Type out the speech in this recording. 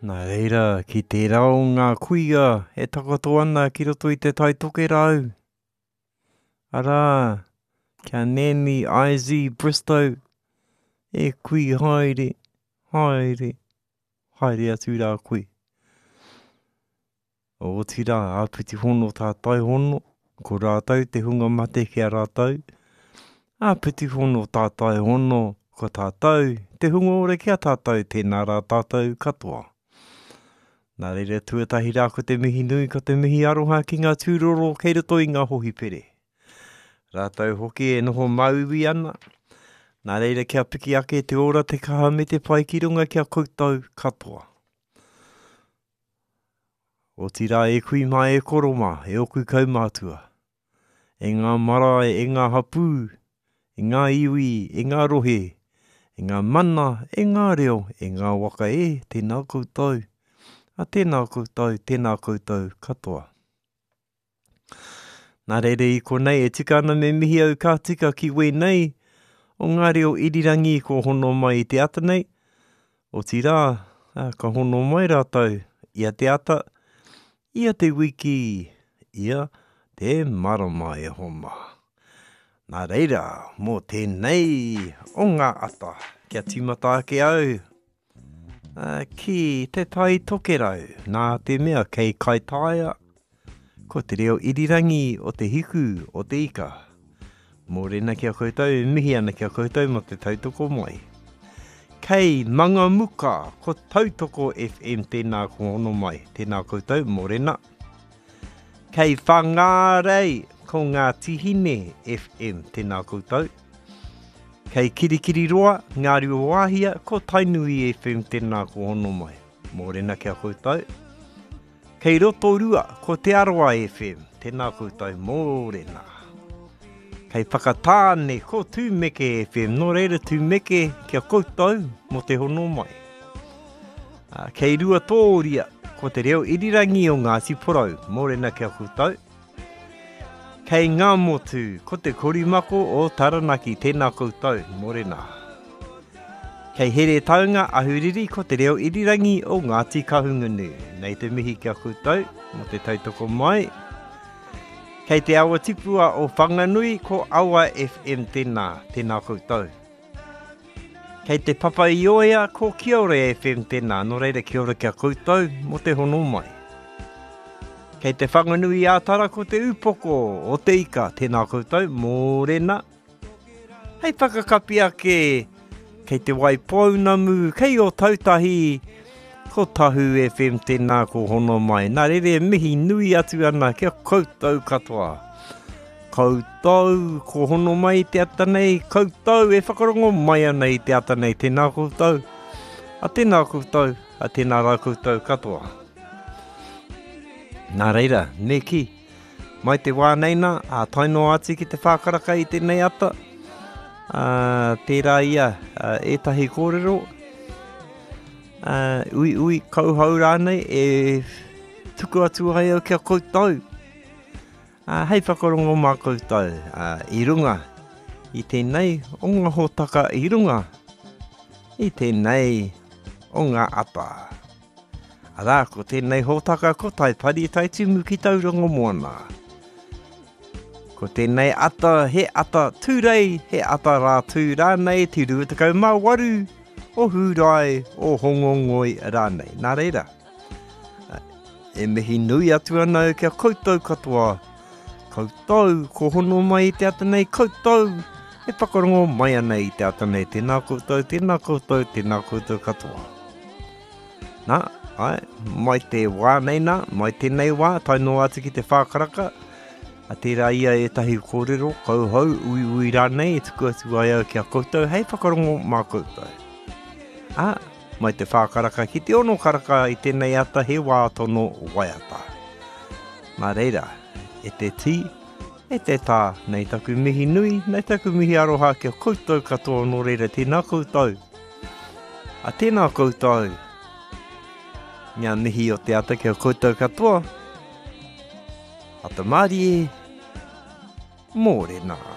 Nā reira, ki te rao ngā kuiga e takato ana ki roto i te tai toke rau. Arā, kia neni IZ Bristow, e kui haere, haere, haere atu rā kui. O tira, āpiti hono tā tai hono, ko rātau te hunga mate kia rātau. Āpiti hono tā tai hono, ko tātou, te hunga ore kia tātou, tēnā rā tātou katoa. Nā reira tuatahi rā ko te mihi nui, ko te mihi aroha ki ngā tūroro kei roto i ngā hohi pere. Rātau hoki e noho mauwi ana. Nā reira kia piki ake te ora te kaha me te pai ki runga kia koutou katoa. O tira e kui mai e koroma, e oku kaumātua. E ngā marae, e ngā hapū, e ngā iwi, e ngā rohe, e ngā mana, e ngā reo, e ngā waka e, tēnā koutou. A tēnā koutou katoa. Nā reire i konei e tika ana me mihi au ka tika ki wēnei, o ngā reo irirangi ko hono mai i te ata nei. O tira, ka hono mai rātau, ia te ata, ia te wiki, ia te marama e homa. Nā reira, mō tēnei, o ngā ata, kia tīmata ake au. Ki te tai toke rau, nā te mea kei kai taia, ko te reo irirangi o te hiku o te ika. Mōrena kia koutou, mihi ana kia koutou mo te tautoko mai. Kei manga muka, ko tautoko FM tēnā ko ono mai, tēnā koutou, mōrena. Kei whangārei, ko ngā tihine FM tēnā koutou. Kei kirikiri roa, ngāri o wāhia, ko Tainui FM tēnā ko hono mai. Mōrena kia koutou. Kei Rotorua, ko Te Aroa FM, tēnā koutou, mōrena. Kei Whakatāne, ko Tūmeke FM, no reira Tūmeke kia koutou, mo te hono mai. Kei Ruatoria, ko te reo irirangi o ngā siporau, mōrena kia koutou. Kei ngā motu, ko te korimako o Taranaki, tēnā koutou, mōrena. Kei here taunga ahuriri, ko te reo irirangi o Ngāti Kahungunu, nei te mihi kia koutou, mo te tautoko mai. Kei te awa tipua o Whanganui, ko Awa FM tēnā koutou. Kei te Papaioea, ko Kiore FM tēnā, no reira kia ora kia koutou, mo te hono mai. Kei te whanganui ātara ko te upoko o te ika, tēnā koutou, mōrena. Hei whakakapi ake, kei te Waipounamu, kei o Tautahi, ko Tahu FM tēnā ko hono mai. Nā rere mihi nui atu ana, kia koutou katoa. Koutou, ko hono mai te ata nei, koutou, e whakarongo mai ana i te ata nei, tēnā koutou. A tēnā koutou, a tēnā rā koutou katoa. Nā reira, neki, mai te wāneina, a taino ati ki te whākaraka i tēnei ata, tērā ia, etahi kōrero, ui, kauhau rānei, e tuku atu hai au kia koutou. Hei whakarongo mā koutou, i runga, i tēnei, o ngā hōtaka i runga, i tēnei, o ngā ata. Arā, ko tēnei hōtaka ko tai pari tai timu ki tauranga moana. Ko tēnei ata, he ata tūrei, he ata rā tū rānei, te ruatakau mā waru, o hūrai, o hongongoi rānei. Nā reira, e mihi nui atu ana kia koutou katoa. Koutou, ko hono mai i te ata nei, koutou, e whakarongo mai ana i te ata nei, tēnā koutou, tēnā koutou, tēnā koutou katoa. Nā, ai, mai te wā neina, mai tēnei wā, taino atu ki te whākaraka, a tērā ia e tahi kōrero, kauhau, ui rānei, e tuku atu ai au kia koutou, hei whakarongo mā koutou. Mai te whākaraka ki te ono karaka i tēnei ata he wā tono waiata. Nā reira, e te tī, e te tā, nei taku mihi nui, nei taku mihi aroha kia koutou katoa no reira, tēnā koutou. A tēnā koutou. Ngā mihi o te ata kia koutou katoa. Ata Mārie, mōrena.